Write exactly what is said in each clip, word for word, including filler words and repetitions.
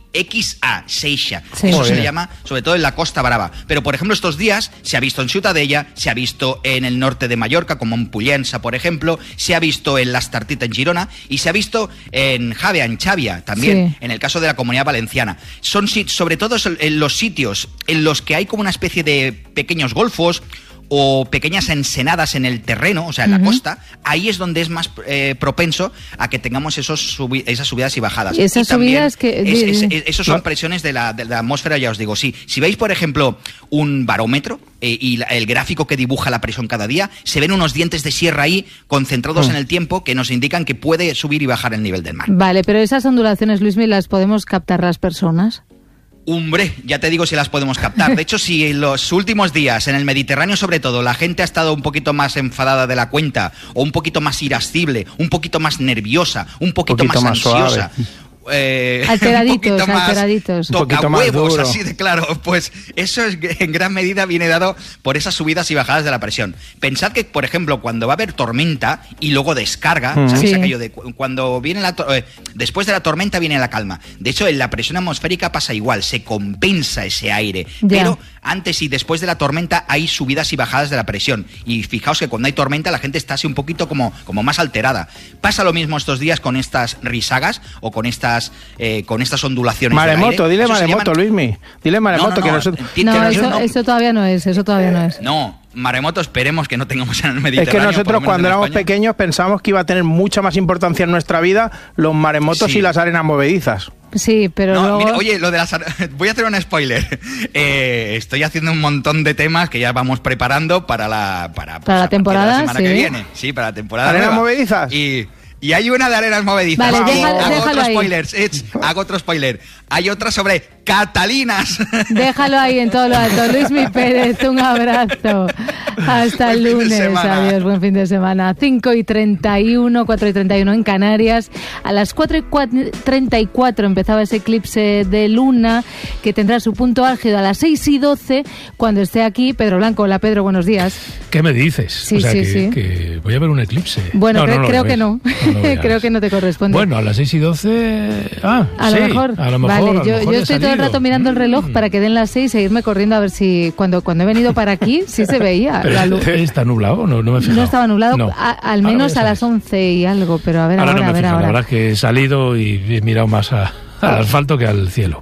X A, Seixa. Sí. Eso Muy se bien. le llama sobre todo en la Costa Brava. Pero, por ejemplo, estos días se ha visto en Ciutadella, se ha visto en el norte de Mallorca, como en Pollença, por ejemplo, se ha visto en Las Tartitas en Girona y se ha visto en Javea, en Xàbia, también, Sí. en el caso de la Comunidad Valenciana. Son sit- sobre todo en los sitios en los que hay como una especie de pequeños golfos o pequeñas ensenadas en el terreno, o sea, en Uh-huh. la costa, ahí es donde es más eh, propenso a que tengamos esos subi- esas subidas y bajadas. Y esas y también subidas que- es- es- di- es- esos son presiones de la, de la atmósfera, ya os digo. Sí, si veis, por ejemplo, un barómetro eh, y la- el gráfico que dibuja la presión cada día, se ven unos dientes de sierra ahí concentrados Mm. en el tiempo que nos indican que puede subir y bajar el nivel del mar. Vale, pero esas ondulaciones, Luismi, ¿las podemos captar las personas? Hombre, ya te digo si las podemos captar. De hecho, si en los últimos días, en el Mediterráneo sobre todo, la gente ha estado un poquito más enfadada de la cuenta, o un poquito más irascible, un poquito más nerviosa, un poquito, poquito más, más ansiosa... suave. eh, Alteraditos, un poquito más alteraditos. Un poquito toca más huevos, duro. así de claro. Pues eso es, en gran medida viene dado por esas subidas y bajadas de la presión. Pensad que, por ejemplo, cuando va a haber tormenta y luego descarga, Mm. ¿sabéis Sí. aquello de cu- cuando viene la to- eh, después de la tormenta viene la calma? De hecho, en la presión atmosférica pasa igual, se compensa ese aire, Ya. pero antes y después de la tormenta hay subidas y bajadas de la presión. Y fijaos que cuando hay tormenta la gente está así un poquito como, como más alterada. Pasa lo mismo estos días con estas risagas o con estas eh, con estas ondulaciones del Maremoto, aire. dile Eso se maremoto, llaman- Luismi. Dile maremoto, No, no, que no, nosotros... ti- No, que eso, nosotros- eso todavía no es, eso todavía no es. No, maremoto esperemos que no tengamos en el Es Mediterráneo. que por lo nosotros menos cuando en éramos España. pequeños pensamos que iba a tener mucha más importancia en nuestra vida los maremotos Sí. y las arenas movedizas. Sí, pero No, luego... mira, oye, lo de las... ar- voy a hacer un spoiler. Eh, estoy haciendo un montón de temas que ya vamos preparando para la... Para, pues, Para la a partir de temporada, semana sí. que viene. Sí, para la temporada ¿Arenas nueva. movedizas? Y... Y hay una de arenas movedizas. Vale, Y déjalo- hago déjalo otro ahí. spoiler. Ech, hago otro spoiler. Hay otra sobre Catalinas. Déjalo ahí en todo lo alto. Luismi Pérez, un abrazo. Hasta el Buen fin de lunes. semana. Adiós, buen fin de semana. cinco y treinta y uno, cuatro y treinta y uno en Canarias. A las cuatro y treinta y cuatro empezaba ese eclipse de luna que tendrá su punto álgido a las seis y doce cuando esté aquí Pedro Blanco. Hola, Pedro, buenos días. ¿Qué me dices? Sí, o sea, sí, que, sí. que voy a ver un eclipse. Bueno, No, cre- no lo creo ves. que no. lo veas. Creo que no te corresponde. Bueno, a las seis y doce... Ah, A sí, lo mejor. a lo mejor. Vale, a lo yo, mejor yo ya ha estoy todo el salido. rato mirando el reloj Mm. para que den las seis e irme corriendo a ver si cuando, cuando he venido para aquí sí se veía Pero la luz. ¿Está nublado? No, no me he fijado. No estaba nublado, No. a- al Ahora menos voy a saber. las once y algo, pero a ver ahora, Ahora no me a he ver fijado. La ahora. verdad es que he salido y he mirado más a- al asfalto que al cielo.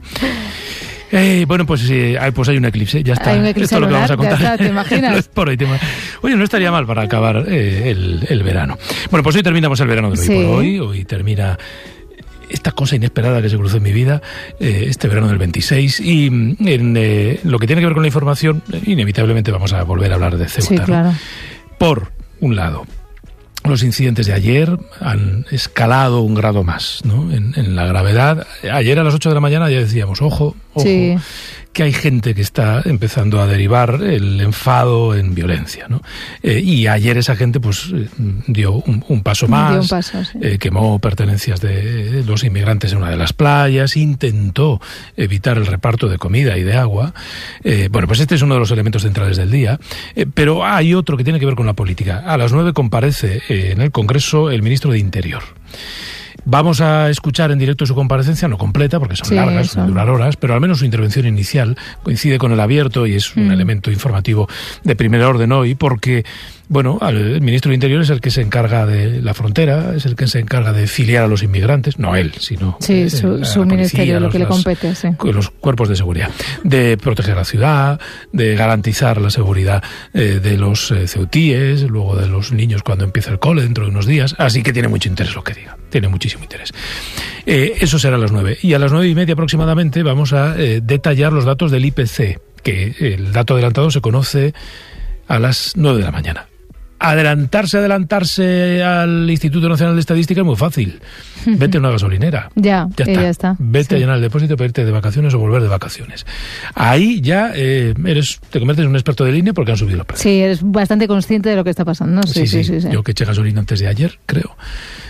Eh, bueno, pues, eh, hay- pues hay un eclipse, ya está. Hay un eclipse Esto es lo que vamos a lunar, ya contar. está, ¿te imaginas? No es por hoy, te ima- Oye, no estaría mal para acabar eh, el, el verano. Bueno, pues hoy terminamos el verano de hoy Sí. por hoy. Hoy termina esta cosa inesperada que se cruzó en mi vida, eh, este verano del veintiséis. Y mm, en eh, lo que tiene que ver con la información, eh, inevitablemente vamos a volver a hablar de Ceuta. Sí, ¿no? claro. Por un lado, los incidentes de ayer han escalado un grado más, ¿no? en, en la gravedad. Ayer a las ocho de la mañana ya decíamos, ojo, ojo, Sí. que hay gente que está empezando a derivar el enfado en violencia, ¿no? Eh, y ayer esa gente pues eh, dio un, un paso más, Dio un paso, sí. eh, quemó pertenencias de los inmigrantes en una de las playas, intentó evitar el reparto de comida y de agua. Eh, bueno, pues este es uno de los elementos centrales del día. Eh, pero hay otro que tiene que ver con la política. A las nueve comparece eh, en el Congreso el ministro de Interior. Vamos a escuchar en directo su comparecencia, no completa, porque son Sí, largas, son- pueden durar horas, pero al menos su intervención inicial coincide con el abierto y es un Mm. elemento informativo de primer orden hoy, porque, bueno, al- el ministro de Interior es el que se encarga de la frontera, es el que se encarga de filiar a los inmigrantes, no él, sino Sí, eh, su, la su policía, ministerio, lo los- que le las- compete, sí. con los cuerpos de seguridad, de proteger la ciudad, de garantizar la seguridad eh, de los eh, ceutíes, luego de los niños cuando empieza el cole dentro de unos días, así que tiene mucho interés lo que diga, tiene muchísimo interés. Eh, eso será a las nueve. Y a las nueve y media aproximadamente vamos a eh, detallar los datos del I P C, que el dato adelantado se conoce a las nueve de la mañana. Adelantarse, adelantarse al Instituto Nacional de Estadística es muy fácil. Vete a una gasolinera. Ya, Ya y está. ya está. Vete Sí. a llenar el depósito para irte de vacaciones o volver de vacaciones. Ahí ya eh, eres, te conviertes en un experto de línea porque han subido los precios. Sí, eres bastante consciente de lo que está pasando, ¿no? Sí, sí, sí. sí. Yo que eché gasolina antes de ayer, creo.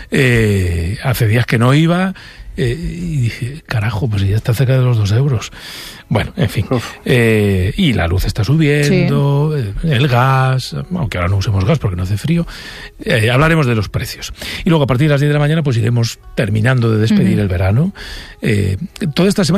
Eh, hace días que no iba eh, y dije, carajo, pues ya está cerca de los dos euros. Bueno, en fin. Eh, y la luz está subiendo, eh, el gas, aunque ahora no usemos gas porque no hace frío. Eh, hablaremos de los precios. Y luego a partir de las diez de la mañana pues iremos terminando de despedir Ujú. el verano. Eh, toda esta semana